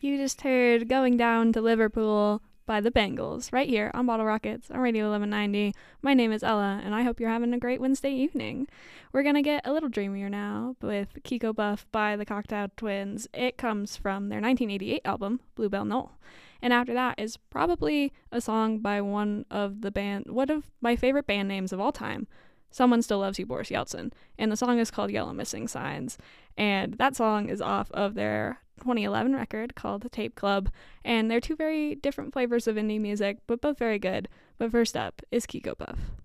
You just heard Going Down to Liverpool by the Bengals right here on Bottle Rockets on Radio 1190. My name is Ella, and I hope you're having a great Wednesday evening. We're going to get a little dreamier now with Kiko Buff by the Cocktail Twins. It comes from their 1988 album, Bluebell Knoll. And after that is probably a song by one of my favorite band names of all time, Someone Still Loves You, Boris Yeltsin. And the song is called Yellow Missing Signs. And that song is off of their 2011 record called Tape Club. And they're two very different flavors of indie music, but both very good. But first up is Kiko Puff.